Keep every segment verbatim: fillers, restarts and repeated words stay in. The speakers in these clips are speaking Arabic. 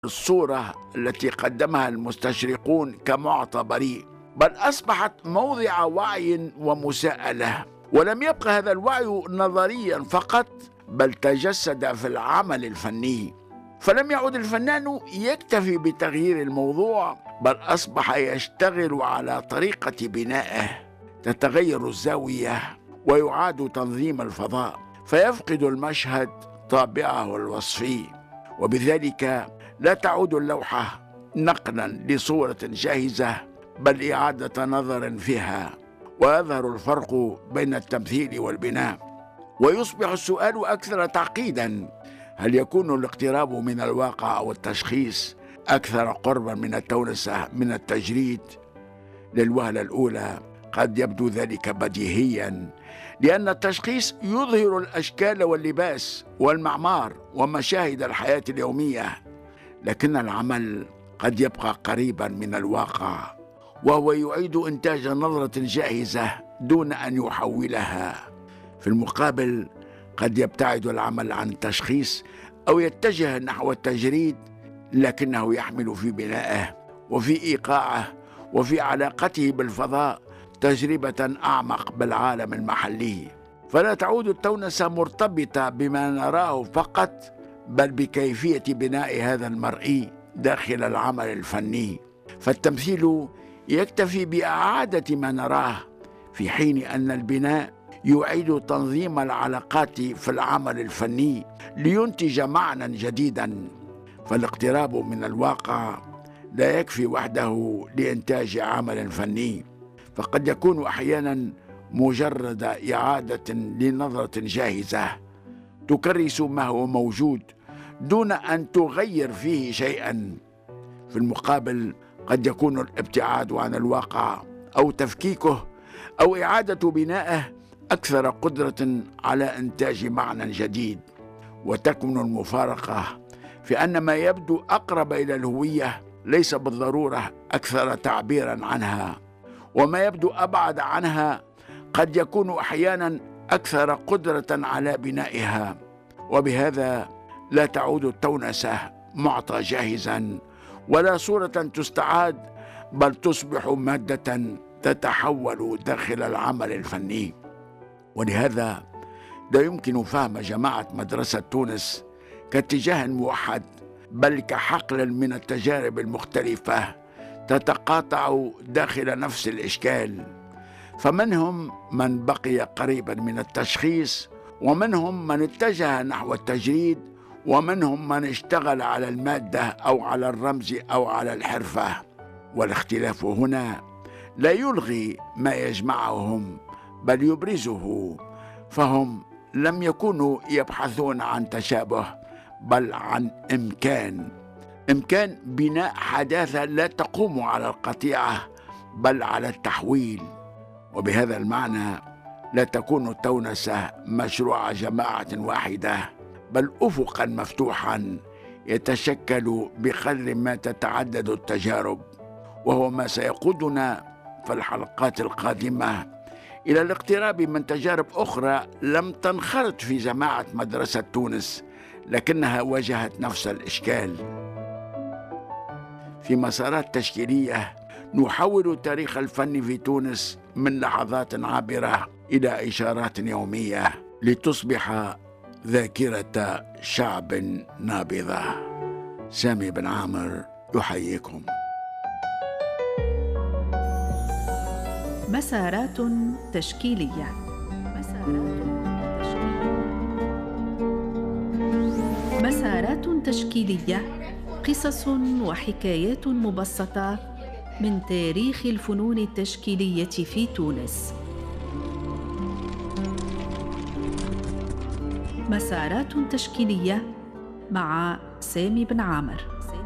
الصورة التي قدمها المستشرقون كمعطى بريء، بل أصبحت موضع وعي ومساءلة. ولم يبقى هذا الوعي نظريا فقط، بل تجسد في العمل الفني. فلم يعد الفنان يكتفي بتغيير الموضوع، بل أصبح يشتغل على طريقة بنائه. تتغير الزاوية ويعاد تنظيم الفضاء، فيفقد المشهد طابعه الوصفي، وبذلك لا تعود اللوحة نقلا لصورة جاهزة، بل إعادة نظر فيها. ويظهر الفرق بين التمثيل والبناء، ويصبح السؤال أكثر تعقيدا: هل يكون الاقتراب من الواقع أو التشخيص أكثر قربا من التونسة من التجريد؟ للوهلة الأولى قد يبدو ذلك بديهيا، لأن التشخيص يظهر الأشكال واللباس والمعمار ومشاهد الحياة اليومية، لكن العمل قد يبقى قريبا من الواقع، وهو يعيد إنتاج نظرة جاهزة دون أن يحولها. في المقابل قد يبتعد العمل عن التشخيص أو يتجه نحو التجريد، لكنه يحمل في بنائه وفي إيقاعه وفي علاقته بالفضاء تجربة أعمق بالعالم المحلي. فلا تعود التونسة مرتبطة بما نراه فقط، بل بكيفية بناء هذا المرئي داخل العمل الفني. فالتمثيل يكتفي بإعادة ما نراه، في حين أن البناء يعيد تنظيم العلاقات في العمل الفني لينتج معنى جديدا. فالاقتراب من الواقع لا يكفي وحده لإنتاج عمل فني، فقد يكون أحيانا مجرد إعادة لنظرة جاهزة تكرس ما هو موجود دون أن تغير فيه شيئا. في المقابل قد يكون الابتعاد عن الواقع أو تفكيكه أو إعادة بنائه أكثر قدرة على إنتاج معنى جديد. وتكمن المفارقة في أن ما يبدو أقرب إلى الهوية ليس بالضرورة أكثر تعبيرا عنها، وما يبدو أبعد عنها قد يكون أحيانا أكثر قدرة على بنائها. وبهذا لا تعود التونسة معطى جاهزا ولا صورة تستعاد، بل تصبح مادة تتحول داخل العمل الفني. ولهذا لا يمكن فهم جماعة مدرسة تونس كاتجاه موحد، بل كحقل من التجارب المختلفة تتقاطع داخل نفس الإشكال. فمنهم من بقي قريبا من التشخيص، ومنهم من اتجه نحو التجريد، ومنهم من اشتغل على المادة أو على الرمز أو على الحرفة. والاختلاف هنا لا يلغي ما يجمعهم، بل يبرزه. فهم لم يكونوا يبحثون عن تشابه، بل عن إمكان إمكان بناء حداثة لا تقوم على القطيعة بل على التحويل. وبهذا المعنى لا تكون التونسة مشروع جماعة واحدة، بل أفقا مفتوحا يتشكل بقدر ما تتعدد التجارب، وهو ما سيقودنا في الحلقات القادمة إلى الاقتراب من تجارب أخرى لم تنخرط في جماعة مدرسة تونس، لكنها واجهت نفس الإشكال. في مسارات تشكيلية نحول تاريخ الفن في تونس من لحظات عابرة إلى إشارات يومية لتصبح ذاكرة شعب نابضة. سامي بن عامر يحييكم. مسارات تشكيلية. مسارات تشكيلية، قصص وحكايات مبسطة من تاريخ الفنون التشكيلية في تونس. مسارات تشكيلية مع سامي بن عامر.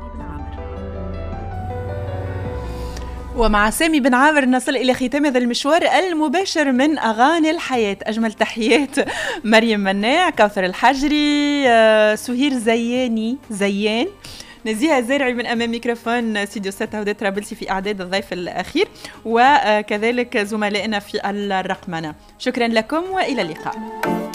ومع سامي بن عامر نصل إلى ختام هذا المشوار المباشر من أغاني الحياة. أجمل تحيات مريم مناع، كوثر الحجري، سهير زياني زيان، نزيهة زارعي من أمام ميكروفون استوديو ستة هدى طرابلسي في إعداد الضيف الأخير، وكذلك زملائنا في الرقمنة. شكرا لكم وإلى اللقاء.